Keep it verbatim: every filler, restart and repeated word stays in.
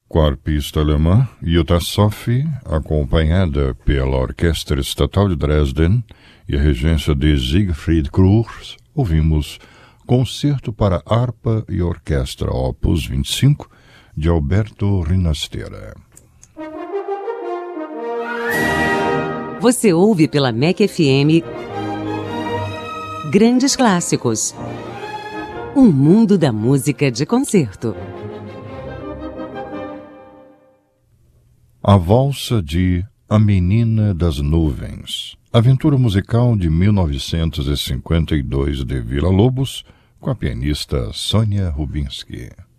Com a arpista alemã Jutta Sophie, acompanhada pela Orquestra Estatal de Dresden e a regência de Siegfried Krug, ouvimos Concerto para Harpa e Orquestra, opus vinte e cinco, de Alberto Rinastera. Você ouve pela M E C F M Grandes Clássicos. Um mundo da música de concerto. A Valsa de A Menina das Nuvens, aventura musical de mil novecentos e cinquenta e dois de Villa-Lobos, com a pianista Sonia Rubinski.